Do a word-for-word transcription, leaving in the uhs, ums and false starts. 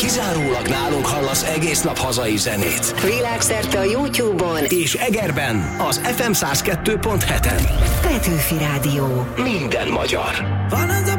Kizárólag nálunk hallasz egész nap hazai zenét. Világszerte a YouTube-on és Egerben az ef em száz kettő pont heten. Petőfi Rádió. Minden magyar. Van az a